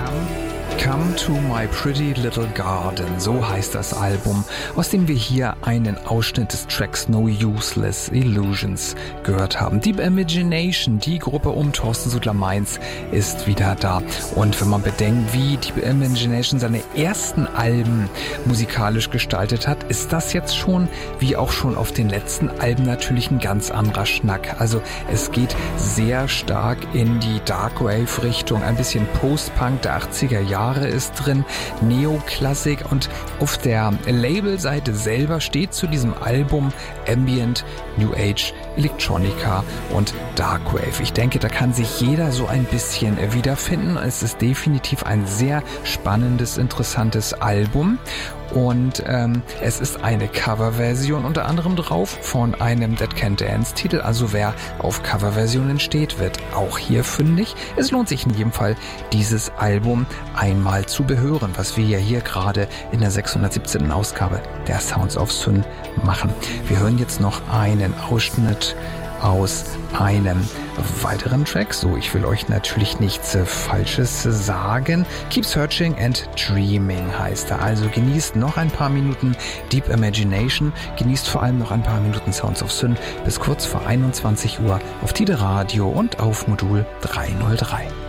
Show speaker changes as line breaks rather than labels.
Come to My Pretty Little Garden, so heißt das Album, aus dem wir hier einen Ausschnitt des Tracks No Useless Illusions gehört haben. Deep Imagination, die Gruppe um Thorsten Suttler-Mainz, ist wieder da. Und wenn man bedenkt, wie Deep Imagination seine ersten Alben musikalisch gestaltet hat, ist das jetzt schon, wie auch schon auf den letzten Alben, natürlich ein ganz anderer Schnack. Also es geht sehr stark in die Darkwave-Richtung, ein bisschen Post-Punk der 80er Jahre ist drin, Neoklassik, und auf der Labelseite selber steht zu diesem Album Ambient, New Age, Electronica und Darkwave. Ich denke, da kann sich jeder so ein bisschen wiederfinden. Es ist definitiv ein sehr spannendes, interessantes Album. Und es ist eine Coverversion unter anderem drauf von einem Dead Can Dance Titel. Also wer auf Coverversionen steht, wird auch hier fündig. Es lohnt sich in jedem Fall, dieses Album einmal zu behören, was wir ja hier gerade in der 617. Ausgabe der Sounds of Sun machen. Wir hören jetzt noch einen Ausschnitt aus einem weiteren Track. So, ich will euch natürlich nichts Falsches sagen. Keep Searching and Dreaming heißt er. Also genießt noch ein paar Minuten Deep Imagination, genießt vor allem noch ein paar Minuten Sounds of Sun bis kurz vor 21 Uhr auf Tide Radio und auf Modul 303.